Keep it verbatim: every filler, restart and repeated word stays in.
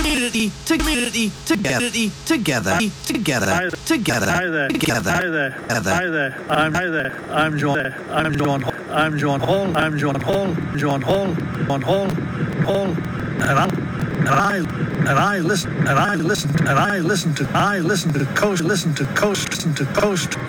community, to community, together, together, together, together, Hi there. together. Hi there. Hi there. I'm hi there. I'm John. I'm John. I'm John Hall. I'm John Hall. John Hall. John Hall. Hall. And I and I and I listen and I listen and I listen to I listen to coast listen to coast listen to coast.